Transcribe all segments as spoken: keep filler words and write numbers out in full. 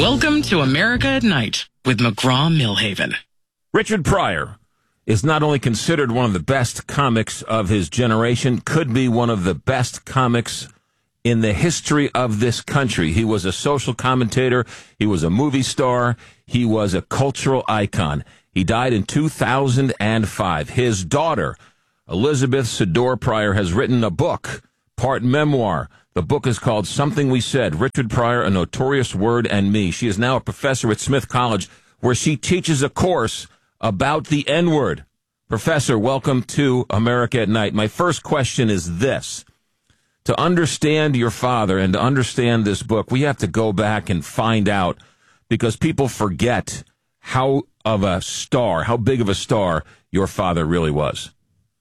Welcome to America at Night with McGraw-Millhaven. Richard Pryor is not only considered one of the best comics of his generation, could be one of the best comics in the history of this country. He was a social commentator. He was a movie star. He was a cultural icon. He died in two thousand five. His daughter, Elizabeth Sador Pryor, has written a book, part memoir. The book is called Something We Said, Richard Pryor, A Notorious Word and Me. She is now a professor at Smith College, where she teaches a course about the N-word. Professor, welcome to America at Night. My first question is this. To understand your father and to understand this book, we have to go back and find out, because people forget how of a star, how big of a star your father really was.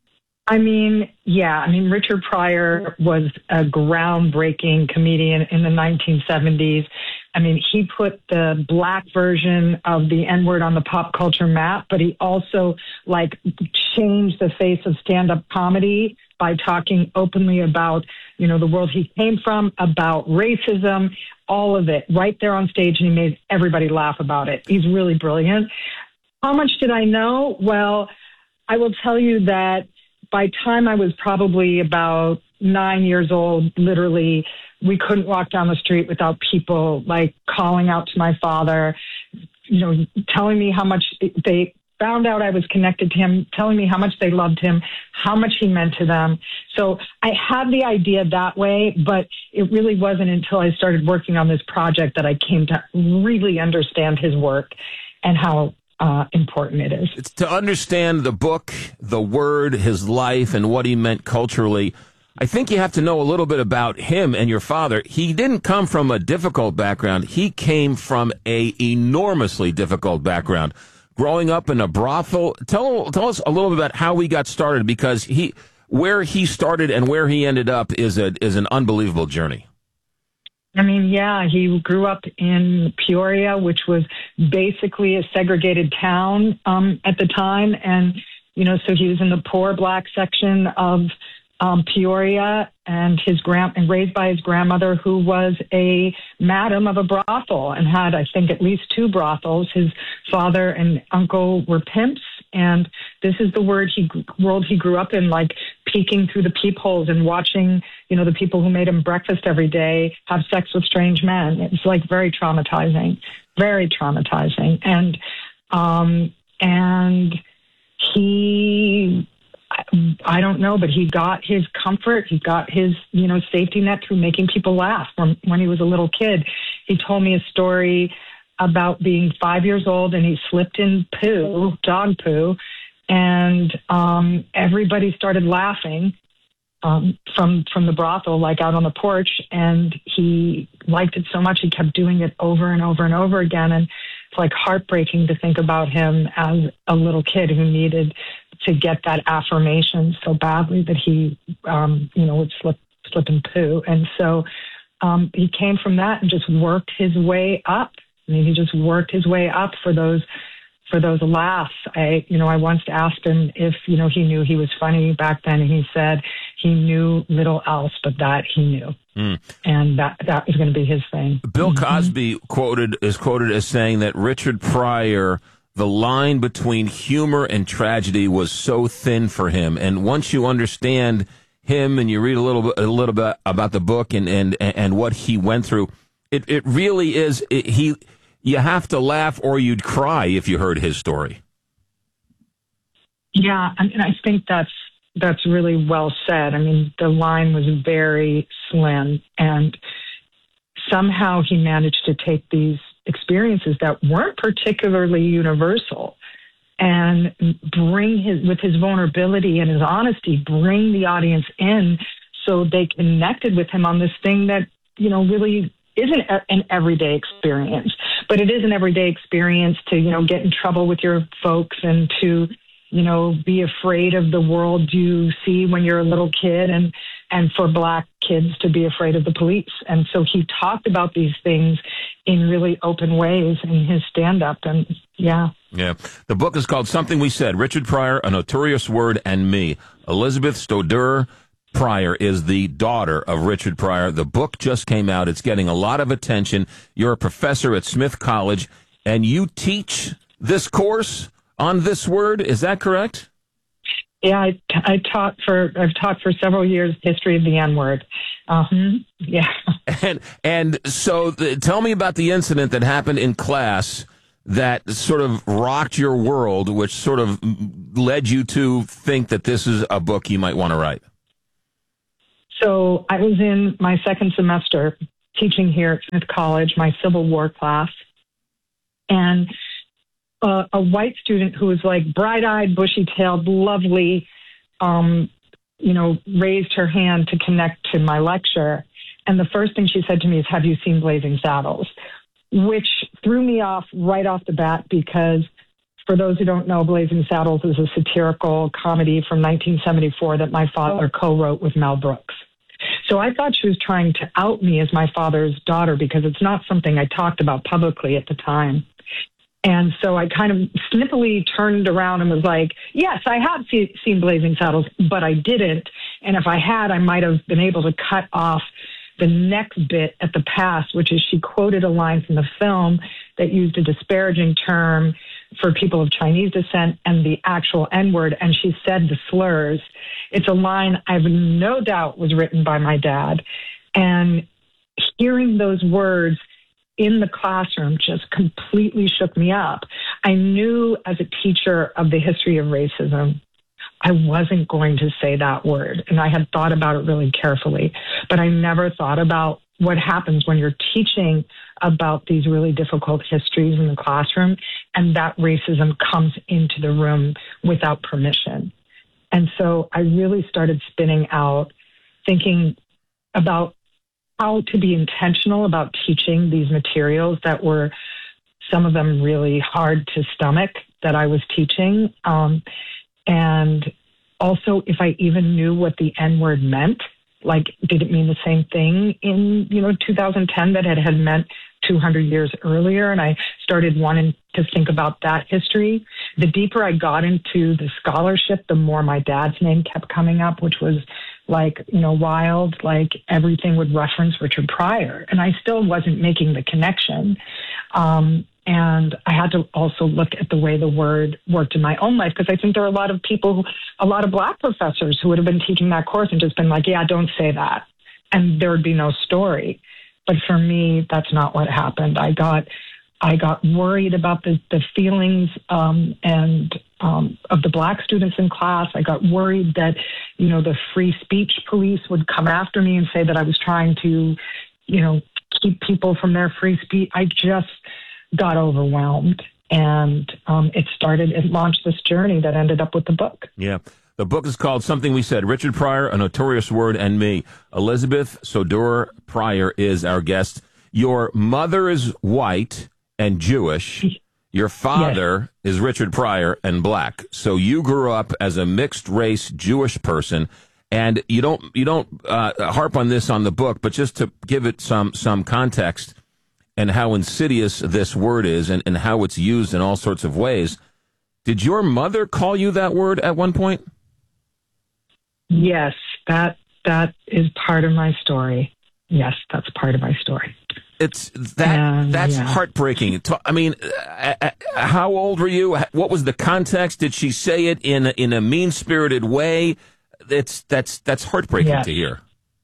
I mean, yeah, I mean, Richard Pryor was a groundbreaking comedian in the nineteen seventies. I mean, he put the black version of the N-word on the pop culture map, but he also, like, changed the face of stand-up comedy by talking openly about, you know, the world he came from, about racism, all of it, right there on stage, and he made everybody laugh about it. He's really brilliant. How much did I know? Well, I will tell you that by time I was probably about nine years old, literally, we couldn't walk down the street without people like calling out to my father, you know, telling me how much they found out I was connected to him, telling me how much they loved him, how much he meant to them. So I had the idea that way, but it really wasn't until I started working on this project that I came to really understand his work and how Uh, important it is. It's to understand the book, the word, his life, and what he meant culturally. I think you have to know a little bit about him and your father. He didn't come from a difficult background. He came from a enormously difficult background. Growing up in a brothel, tell tell us a little bit about how he got started, because he where he started and where he ended up is a is an unbelievable journey. I mean, yeah, he grew up in Peoria, which was basically a segregated town um, at the time. And, you know, so he was in the poor black section of um, Peoria, and his grand and raised by his grandmother, who was a madam of a brothel and had, I think, at least two brothels. His father and uncle were pimps. And this is the word he world he grew up in, like peeking through the peepholes and watching, you know, the people who made him breakfast every day have sex with strange men. It's like very traumatizing, very traumatizing. And, um, and he, I don't know, but he got his comfort. He got his, you know, safety net through making people laugh from when he was a little kid. He told me a story about being five years old, and he slipped in poo, dog poo, and um, everybody started laughing um, from from the brothel, like out on the porch, and he liked it so much he kept doing it over and over and over again, and it's like heartbreaking to think about him as a little kid who needed to get that affirmation so badly that he, um, you know, would slip slip in poo, and so um, he came from that and just worked his way up. I mean, he just worked his way up for those for those laughs. I, you know, I once asked him if, you know, he knew he was funny back then, and he said he knew little else, but that he knew, mm. and that that was going to be his thing. Bill mm-hmm. Cosby quoted is quoted as saying that Richard Pryor, the line between humor and tragedy was so thin for him, and once you understand him and you read a little bit a little bit about the book and and and what he went through, it it really is it, he. You have to laugh or you'd cry if you heard his story. Yeah, I mean, I think that's that's really well said. I mean, the line was very slim, and somehow he managed to take these experiences that weren't particularly universal and bring his, with his vulnerability and his honesty, bring the audience in so they connected with him on this thing that, you know, really isn't an everyday experience, but it is an everyday experience to, you know, get in trouble with your folks and to, you know, be afraid of the world you see when you're a little kid, and, and for black kids to be afraid of the police. And so he talked about these things in really open ways in his stand-up, and yeah. Yeah. The book is called Something We Said, Richard Pryor, A Notorious Word and Me. Elizabeth Stodur Pryor is the daughter of Richard Pryor. The book just came out. It's getting a lot of attention. You're a professor at Smith College, and you teach this course on this word. Is that correct? Yeah, I, I taught for I've taught for several years history of the N-word. Uh-huh. Yeah. And and so the, tell me about the incident that happened in class that sort of rocked your world, which sort of led you to think that this is a book you might want to write. So I was in my second semester teaching here at Smith College, my Civil War class, and uh, a white student who was like bright-eyed, bushy-tailed, lovely, um, you know, raised her hand to connect to my lecture. And the first thing she said to me is, "Have you seen Blazing Saddles?" Which threw me off right off the bat because, for those who don't know, Blazing Saddles is a satirical comedy from nineteen seventy-four that my father co-wrote with Mel Brooks. So I thought she was trying to out me as my father's daughter because it's not something I talked about publicly at the time. And so I kind of snippily turned around and was like, yes, I have see, seen Blazing Saddles, but I didn't. And if I had, I might have been able to cut off the next bit at the pass, which is she quoted a line from the film that used a disparaging term for people of Chinese descent and the actual N-word, and she said the slurs. It's a line I have no doubt was written by my dad. And hearing those words in the classroom just completely shook me up. I knew as a teacher of the history of racism, I wasn't going to say that word. And I had thought about it really carefully, but I never thought about what happens when you're teaching about these really difficult histories in the classroom and that racism comes into the room without permission. And so I really started spinning out, thinking about how to be intentional about teaching these materials that were, some of them really hard to stomach that I was teaching. Um, and also if I even knew what the N-word meant, like, did it mean the same thing in, you know, two thousand ten that it had meant two hundred years earlier? And I started wanting to think about that history. The deeper I got into the scholarship, the more my dad's name kept coming up, which was like, you know, wild, like everything would reference Richard Pryor. And I still wasn't making the connection. Um, and I had to also look at the way the word worked in my own life, because I think there are a lot of people, who, a lot of Black professors who would have been teaching that course and just been like, yeah, don't say that. And there would be no story. But for me, that's not what happened. I got, I got worried about the, the feelings um, and um, of the Black students in class. I got worried that, you know, the free speech police would come after me and say that I was trying to, you know, keep people from their free speech. I just got overwhelmed, and um, it started, it launched this journey that ended up with the book. Yeah. The book is called Something We Said, Richard Pryor, A Notorious Word, and Me. Elizabeth Sodor Pryor is our guest. Your mother is white and Jewish. Your father yes. is Richard Pryor and Black. So you grew up as a mixed race Jewish person, and you don't you don't uh, harp on this on the book, but just to give it some some context and how insidious this word is and, and how it's used in all sorts of ways. Did your mother call you that word at one point? Yes, that that is part of my story. Yes, that's part of my story. It's that um, that's yeah. heartbreaking. I mean, uh, how old were you? What was the context? Did she say it in a, in a mean-spirited way? It's that's that's heartbreaking yes. to hear.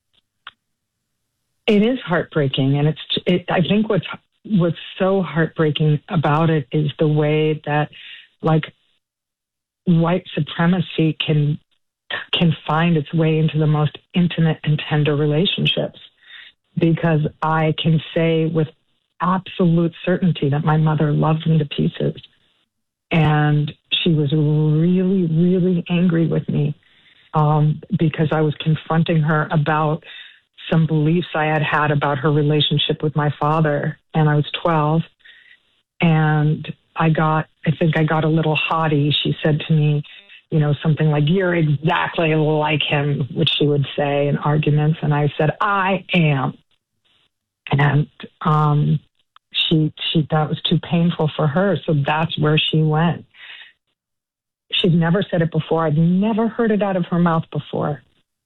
It is heartbreaking, and it's. It, I think what's what's so heartbreaking about it is the way that, like, white supremacy can can find its way into the most intimate and tender relationships. Because I can say with absolute certainty that my mother loved me to pieces. And she was really, really angry with me um, because I was confronting her about some beliefs I had had about her relationship with my father. And I was twelve. And I got, I think I got a little haughty. She said to me, you know, something like, "You're exactly like him," which she would say in arguments. And I said, "I am." And um, she, she, that was too painful for her. So that's where she went. She'd never said it before. I'd never heard it out of her mouth before.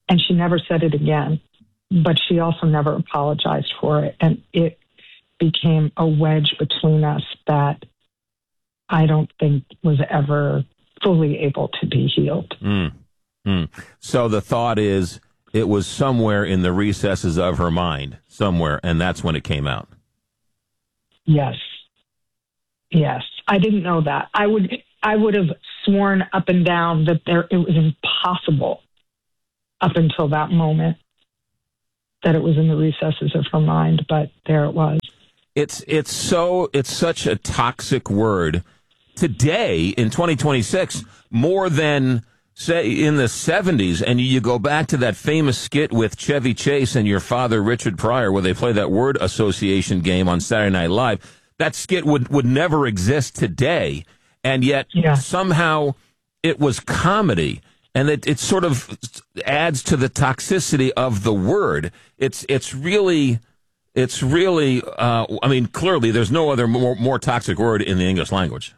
And she never said it again, but she also never apologized for it. And it became a wedge between us that I don't think was ever fully able to be healed. Mm. Mm. So the thought is it was somewhere in the recesses of her mind, somewhere, and that's when it came out. Yes. Yes. I didn't know that. I would I would have sworn up and down that there it was impossible up until that moment that it was in the recesses of her mind, but there it was. It's it's so it's such a toxic word today in twenty twenty-six, more than say in the seventies. And you go back to that famous skit with Chevy Chase and your father Richard Pryor, where they play that word association game on Saturday Night Live. That skit would would never exist today, and yet yeah. somehow it was comedy. And it, it sort of adds to the toxicity of the word. It's it's really, it's really. Uh, I mean, clearly, there's no other more more toxic word in the English language.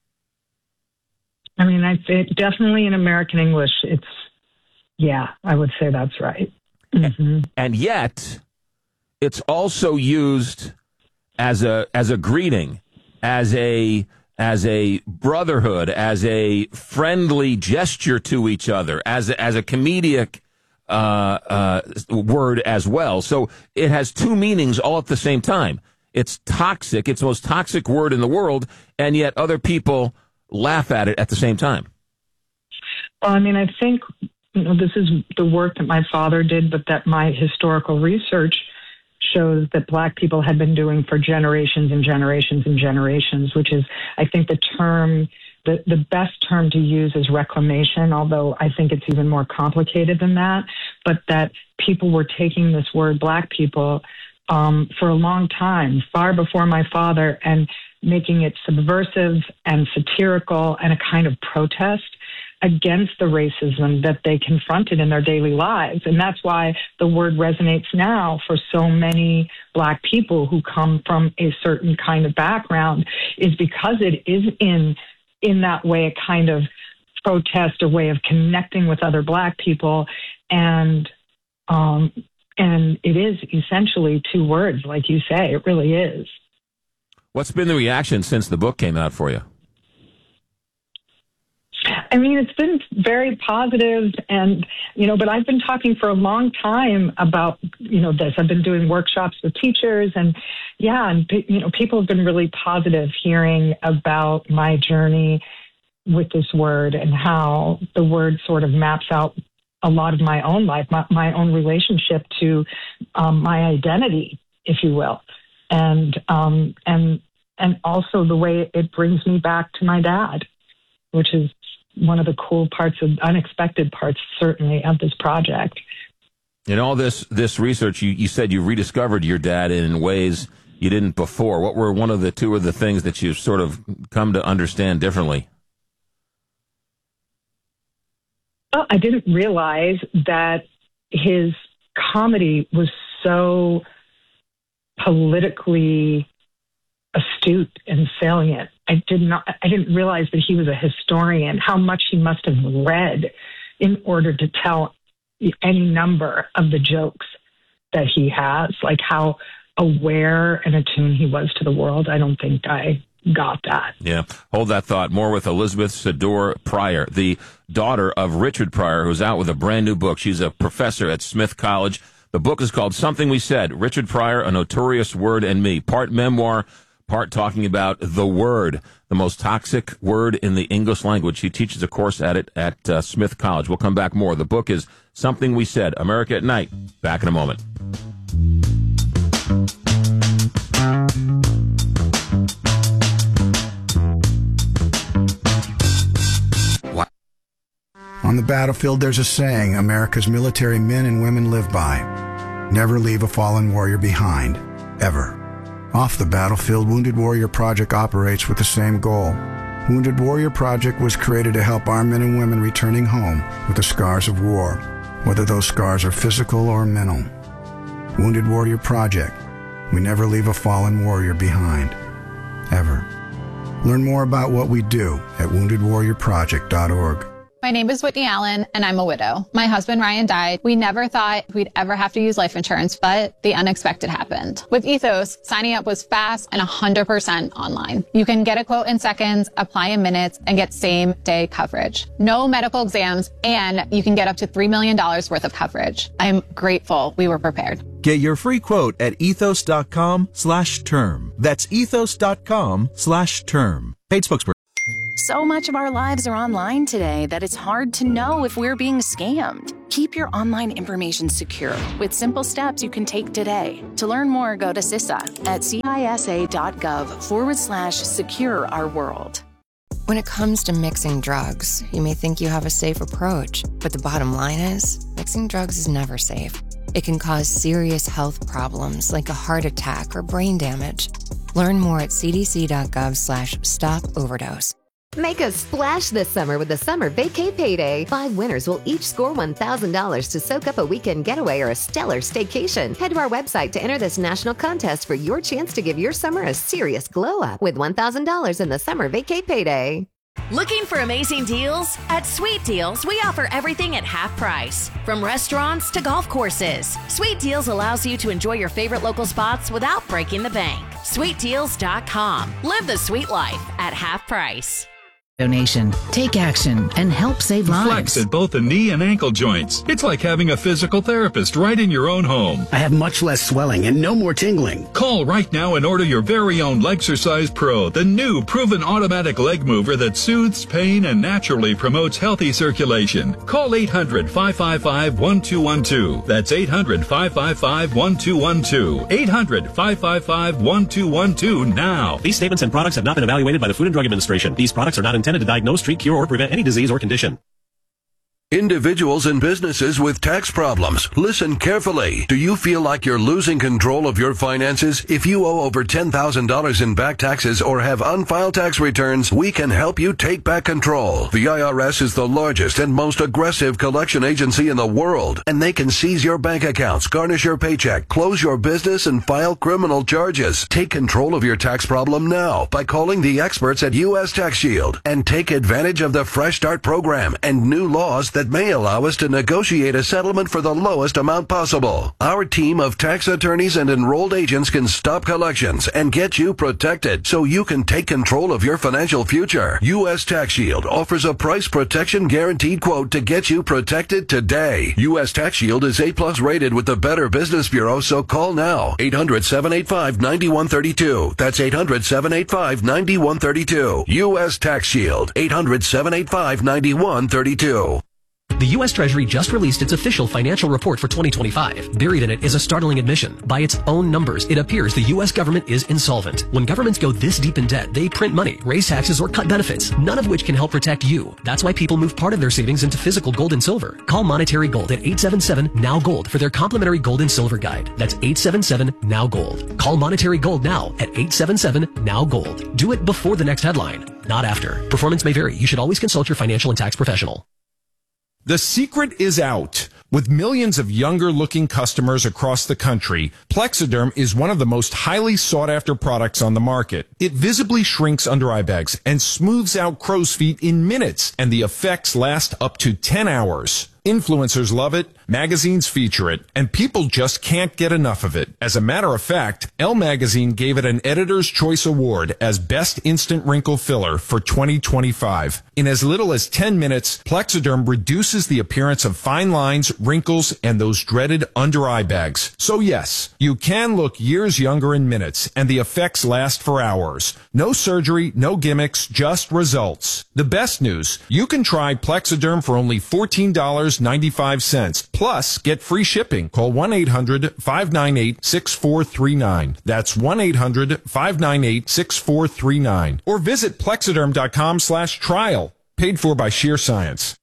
I mean, I it, definitely in American English, it's yeah, I would say that's right. Mm-hmm. And, and yet, it's also used as a as a greeting, as a. as a brotherhood, as a friendly gesture to each other, as a, as a comedic uh, uh, word as well. So it has two meanings all at the same time. It's toxic. It's the most toxic word in the world, and yet other people laugh at it at the same time. Well, I mean, I think you know this is the work that my father did, but that my historical research shows that Black people had been doing for generations and generations and generations, which is, I think, the term, the, the best term to use is reclamation, although I think it's even more complicated than that, but that people were taking this word Black people um, for a long time, far before my father, and making it subversive and satirical and a kind of protest against the racism that they confronted in their daily lives. And that's why the word resonates now for so many Black people who come from a certain kind of background, is because it is in in that way a kind of protest, a way of connecting with other Black people. And um, and it is essentially two words, like you say. It really is. What's been the reaction since the book came out for you? I mean, it's been very positive, and, you know, but I've been talking for a long time about, you know, this. I've been doing workshops with teachers, and yeah, and, you know, people have been really positive hearing about my journey with this word and how the word sort of maps out a lot of my own life, my, my own relationship to um, my identity, if you will. And, um, and, and also the way it brings me back to my dad, which is one of the cool parts of unexpected parts, certainly, of this project. In all this this research, you, you said you rediscovered your dad in ways you didn't before. What were one of the two of the things that you've sort of come to understand differently? Well, I didn't realize that his comedy was so politically astute and salient. I did not, I didn't realize that he was a historian, how much he must have read in order to tell any number of the jokes that he has, like how aware and attuned he was to the world. I don't think I got that. Yeah. Hold that thought. More with Elizabeth Sador Pryor, the daughter of Richard Pryor, who's out with a brand new book. She's a professor at Smith College. The book is called Something We Said, Richard Pryor, A Notorious Word and Me. Part memoir, part talking about the word, the most toxic word in the English language. She teaches a course at it at uh, Smith College. We'll come back more. The book is Something We Said, America at Night. Back in a moment. On the battlefield, there's a saying America's military men and women live by. Never leave a fallen warrior behind, ever. Off the battlefield, Wounded Warrior Project operates with the same goal. Wounded Warrior Project was created to help our men and women returning home with the scars of war, whether those scars are physical or mental. Wounded Warrior Project. We never leave a fallen warrior behind, ever. Learn more about what we do at wounded warrior project dot org. My name is Whitney Allen, and I'm a widow. My husband, Ryan, died. We never thought we'd ever have to use life insurance, but the unexpected happened. With Ethos, signing up was fast and one hundred percent online. You can get a quote in seconds, apply in minutes, and get same-day coverage. No medical exams, and you can get up to three million dollars worth of coverage. I'm grateful we were prepared. Get your free quote at ethos.com slash term. That's ethos.com slash term. Paid spokesperson. So much of our lives are online today that it's hard to know if we're being scammed. Keep your online information secure with simple steps you can take today. To learn more, go to CISA at cisa.gov forward slash secure our world. When it comes to mixing drugs, you may think you have a safe approach, but the bottom line is, mixing drugs is never safe. It can cause serious health problems like a heart attack or brain damage. Learn more at cdc.gov slash stop overdose. Make a splash this summer with the Summer Vacay Payday. Five winners will each score one thousand dollars to soak up a weekend getaway or a stellar staycation. Head to our website to enter this national contest for your chance to give your summer a serious glow up with one thousand dollars in the Summer Vacay Payday. Looking for amazing deals? At Sweet Deals, we offer everything at half price. From restaurants to golf courses, Sweet Deals allows you to enjoy your favorite local spots without breaking the bank. sweet deals dot com. Live the sweet life at half price. Donation. Take action and help save lives. Flex at both the knee and ankle joints. It's like having a physical therapist right in your own home. I have much less swelling and no more tingling. Call right now and order your very own Legsercise Pro, the new proven automatic leg mover that soothes pain and naturally promotes healthy circulation. Call eight hundred, five five five, one two one two. That's eight hundred, five five five, one two one two. eight hundred, five five five, one two one two now. These statements and products have not been evaluated by the Food and Drug Administration. These products are not intended to diagnose, treat, cure, or prevent any disease or condition. Individuals and businesses with tax problems, listen carefully. Do you feel like you're losing control of your finances? If you owe over ten thousand dollars in back taxes or have unfiled tax returns, we can help you take back control. The I R S is the largest and most aggressive collection agency in the world, and they can seize your bank accounts, garnish your paycheck, close your business, and file criminal charges. Take control of your tax problem now by calling the experts at U S Tax Shield and take advantage of the Fresh Start program and new laws that that may allow us to negotiate a settlement for the lowest amount possible. Our team of tax attorneys and enrolled agents can stop collections and get you protected so you can take control of your financial future. U S Tax Shield offers a price protection guaranteed quote to get you protected today. U S Tax Shield is A plus rated with the Better Business Bureau, so call now. eight hundred, seven eight five, nine one three two. That's eight hundred, seven eight five, nine one three two. U S Tax Shield. eight hundred, seven eight five, nine one three two. The U S Treasury just released its official financial report for twenty twenty-five. Buried in it is a startling admission. By its own numbers, it appears the U S government is insolvent. When governments go this deep in debt, they print money, raise taxes, or cut benefits, none of which can help protect you. That's why people move part of their savings into physical gold and silver. Call Monetary Gold at eight seven seven, N O W Gold for their complimentary gold and silver guide. That's eight seven seven, N O W Gold. Call Monetary Gold now at eight seven seven, N O W Gold. Do it before the next headline, not after. Performance may vary. You should always consult your financial and tax professional. The secret is out. With millions of younger-looking customers across the country, Plexiderm is one of the most highly sought-after products on the market. It visibly shrinks under-eye bags and smooths out crow's feet in minutes, and the effects last up to ten hours. Influencers love it, magazines feature it, and people just can't get enough of it. As a matter of fact, Elle Magazine gave it an Editor's Choice Award as Best Instant Wrinkle Filler for twenty twenty-five. In as little as ten minutes, Plexiderm reduces the appearance of fine lines, wrinkles, and those dreaded under-eye bags. So yes, you can look years younger in minutes, and the effects last for hours. No surgery, no gimmicks, just results. The best news, you can try Plexiderm for only fourteen dollars and ninety-five cents. Plus, get free shipping. Call one eight hundred, five nine eight, six four three nine. That's one eight hundred, five nine eight, six four three nine. Or visit Plexiderm dot com slash trial. Paid for by Sheer Science.